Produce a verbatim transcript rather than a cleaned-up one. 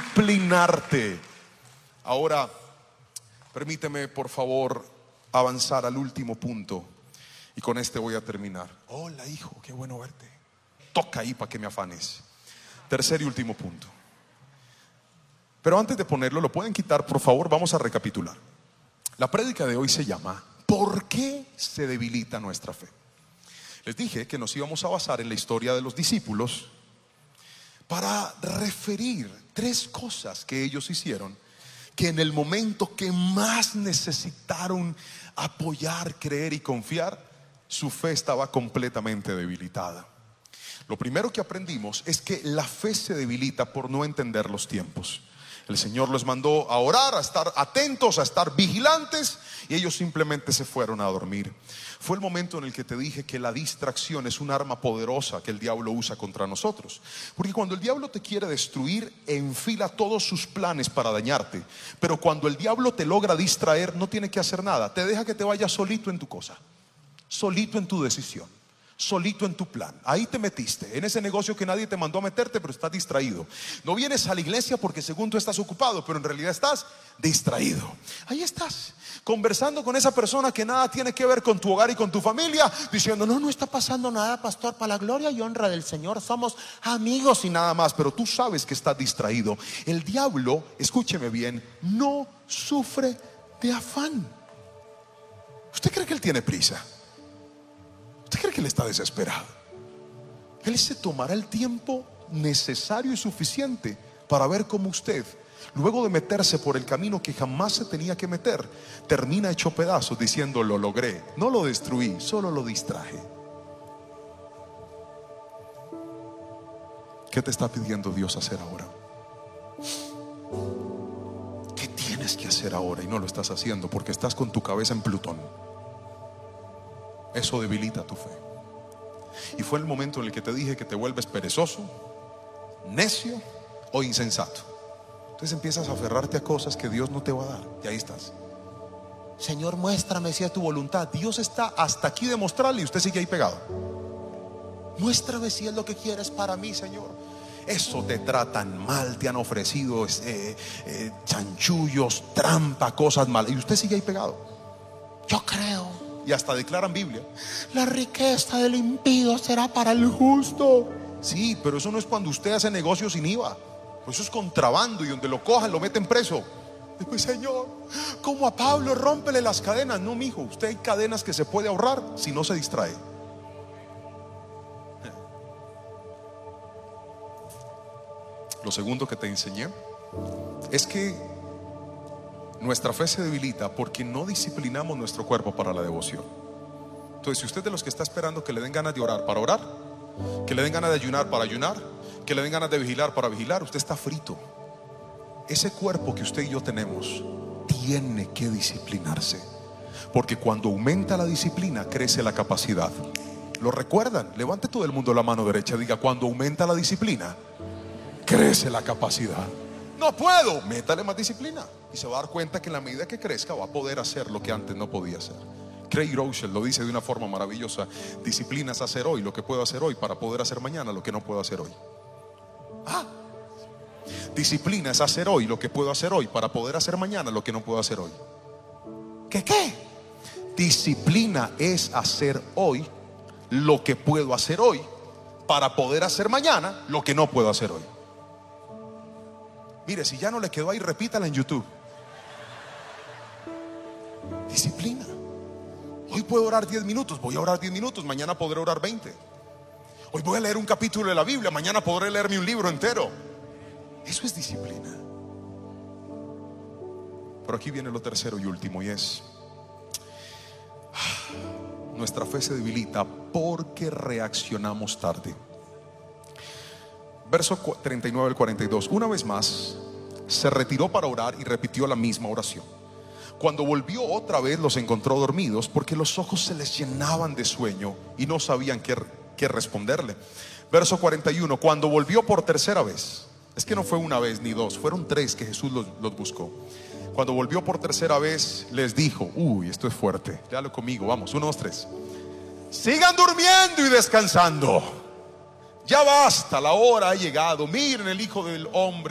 disciplinarte. Ahora, permíteme por favor avanzar al último punto, y con este voy a terminar. Hola hijo, qué bueno verte. Toca ahí para que me afanes. Tercer y último punto. Pero antes de ponerlo, lo pueden quitar por favor. Vamos a recapitular. La prédica de hoy se llama ¿por qué se debilita nuestra fe? Les dije que nos íbamos a basar en la historia de los discípulos para referir tres cosas que ellos hicieron, que en el momento que más necesitaron apoyar, creer y confiar, su fe estaba completamente debilitada. Lo primero que aprendimos es que la fe se debilita por no entender los tiempos. El Señor los mandó a orar, a estar atentos, a estar vigilantes, y ellos simplemente se fueron a dormir. Fue el momento en el que te dije que la distracción es un arma poderosa que el diablo usa contra nosotros. Porque cuando el diablo te quiere destruir, enfila todos sus planes para dañarte. Pero cuando el diablo te logra distraer, no tiene que hacer nada. Te deja que te vayas solito en tu cosa, solito en tu decisión, solito en tu plan. Ahí te metiste, en ese negocio que nadie te mandó a meterte, pero estás distraído. No vienes a la iglesia porque según tú estás ocupado, pero en realidad estás distraído. Ahí estás, conversando con esa persona que nada tiene que ver con tu hogar y con tu familia, diciendo, no, no está pasando nada, pastor, para la gloria y honra del Señor somos amigos y nada más. Pero tú sabes que estás distraído. El diablo, escúcheme bien, no sufre de afán. ¿Usted cree que él tiene prisa? ¿Usted cree que él está desesperado? Él se tomará el tiempo necesario y suficiente para ver cómo usted, luego de meterse por el camino que jamás se tenía que meter, termina hecho pedazos diciendo, lo logré. No lo destruí, solo lo distraje. ¿Qué te está pidiendo Dios hacer ahora? ¿Qué tienes que hacer ahora y no lo estás haciendo porque estás con tu cabeza en Plutón? Eso debilita tu fe. Y fue el momento en el que te dije que te vuelves perezoso, necio o insensato. Entonces empiezas a aferrarte a cosas que Dios no te va a dar. Y ahí estás. Señor, muéstrame si es tu voluntad. Dios está hasta aquí de mostrarle y usted sigue ahí pegado. Muéstrame si es lo que quieres para mí, Señor. Eso te tratan mal, te han ofrecido eh, eh, chanchullos, trampa, cosas malas, y usted sigue ahí pegado. Yo creo. Y hasta declaran Biblia. La riqueza del impío será para el justo. Sí, pero eso no es cuando usted hace negocios sin I V A. Pues eso es contrabando, y donde lo cojan lo meten preso. Después, Señor, como a Pablo, rómpele las cadenas. No, mijo, usted hay cadenas que se puede ahorrar si no se distrae. Lo segundo que te enseñé es que nuestra fe se debilita porque no disciplinamos nuestro cuerpo para la devoción. Entonces, si usted es de los que está esperando que le den ganas de orar para orar, que le den ganas de ayunar para ayunar, que le den ganas de vigilar para vigilar, usted está frito. Ese cuerpo que usted y yo tenemos tiene que disciplinarse, porque cuando aumenta la disciplina crece la capacidad. ¿Lo recuerdan? Levante todo el mundo la mano derecha, diga, cuando aumenta la disciplina crece la capacidad. No puedo, métale más disciplina y se va a dar cuenta que en la medida que crezca va a poder hacer lo que antes no podía hacer. Craig Rochelle lo dice de una forma maravillosa: disciplina es hacer hoy lo que puedo hacer hoy para poder hacer mañana lo que no puedo hacer hoy. Ah, disciplina es hacer hoy lo que puedo hacer hoy para poder hacer mañana lo que no puedo hacer hoy. ¿Qué qué? Disciplina es hacer hoy lo que puedo hacer hoy para poder hacer mañana lo que no puedo hacer hoy. Mire, si ya no le quedó ahí, repítala en YouTube. Disciplina. Hoy puedo orar diez minutos, voy a orar diez minutos, mañana podré orar veinte. Hoy voy a leer un capítulo de la Biblia, mañana podré leerme un libro entero. Eso es disciplina. Pero aquí viene lo tercero y último, y es: nuestra fe se debilita porque reaccionamos tarde. Verso treinta y nueve al cuarenta y dos. Una vez más se retiró para orar y repitió la misma oración. Cuando volvió otra vez los encontró dormidos, porque los ojos se les llenaban de sueño y no sabían qué, qué responderle. Verso cuarenta y uno. Cuando volvió por tercera vez, es que no fue una vez ni dos, fueron tres que Jesús los, los buscó. Cuando volvió por tercera vez les dijo, uy, esto es fuerte, léalo conmigo, vamos, uno, dos, tres. Sigan durmiendo y descansando. Ya basta, la hora ha llegado. Miren, el Hijo del Hombre